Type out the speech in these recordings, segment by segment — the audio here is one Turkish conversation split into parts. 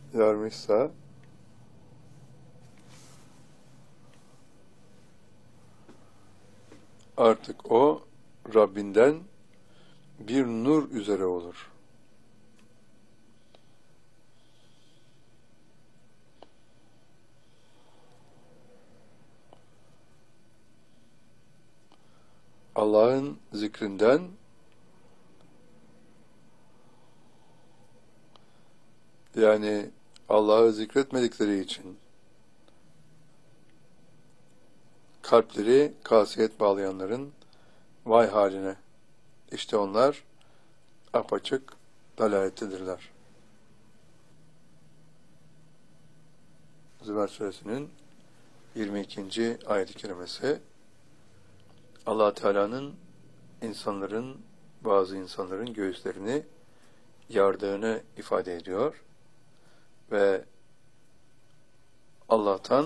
yarmışsa artık o Rabbinden bir nur üzere olur. Allah'ın zikrinden yani Allah'ı zikretmedikleri için kalpleri kasiyet bağlayanların vay haline. İşte onlar apaçık dalalettedirler. Zümer Suresinin 22. ayet-i kerimesi Allah Teala'nın bazı insanların göğüslerini yardığını ifade ediyor ve Allah'tan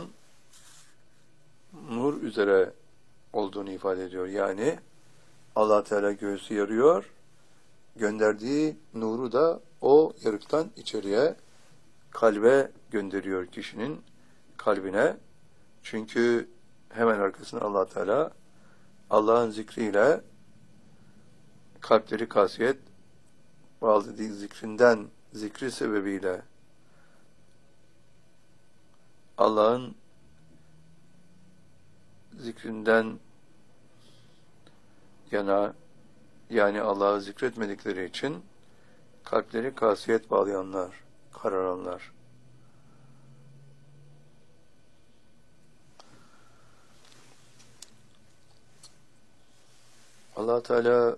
nur üzere olduğunu ifade ediyor. Yani Allah Teala göğsü yarıyor, gönderdiği nuru da o yarıktan içeriye, kalbe gönderiyor kişinin kalbine. Çünkü hemen arkasında Allah Teala Allah'ın zikriyle kalpleri kasiyet bağladığı zikri sebebiyle Allah'ın zikrinden yana, yani Allah'ı zikretmedikleri için kalpleri kasiyet bağlayanlar, kararanlar. Allah Teala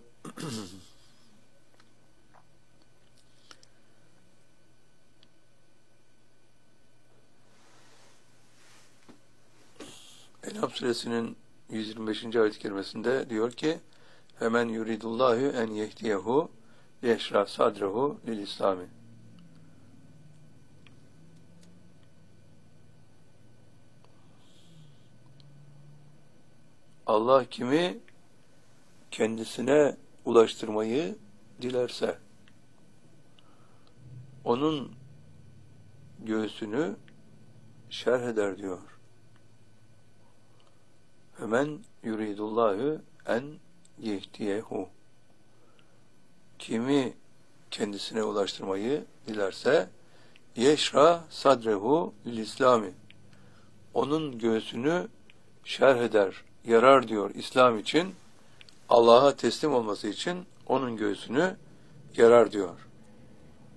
En'am suresinin 125. ayet-i kerimesinde diyor ki: "Hemen yuridullahu en yehdiyehu yeşra sadrehu lil İslami." Allah kimi kendisine ulaştırmayı dilerse onun göğsünü şerh eder diyor. Hemen yuridullahu en yehdiyehu. Kimi kendisine ulaştırmayı dilerse yeşra sadrehu lil İslami. Onun göğsünü şerh eder, yarar diyor İslam için. Allah'a teslim olması için onun göğsünü yarar diyor.